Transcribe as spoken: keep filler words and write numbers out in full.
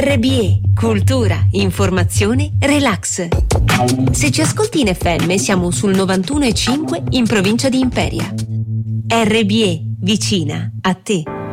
R B E, cultura, informazione, relax. Se ci ascolti in F M siamo sul novantuno e cinque in provincia di Imperia. R B E, vicina a te.